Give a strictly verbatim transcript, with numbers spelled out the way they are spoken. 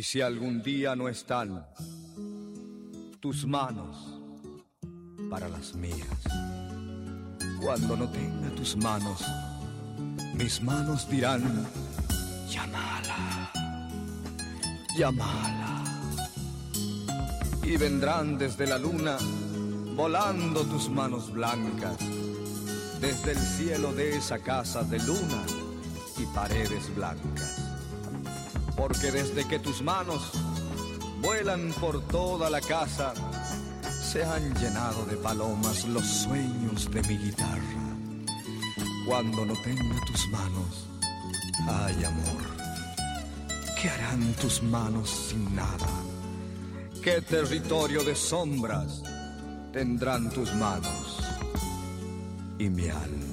Y si algún día no están tus manos para las mías, cuando no tenga tus manos, mis manos dirán: llámala, llámala. Y vendrán desde la luna, volando tus manos blancas, desde el cielo de esa casa de luna y paredes blancas. Porque desde que tus manos vuelan por toda la casa, se han llenado de palomas los sueños de mi guitarra. Cuando no tenga tus manos, ay amor, ¿qué harán tus manos sin nada? ¿Qué territorio de sombras tendrán tus manos y mi alma?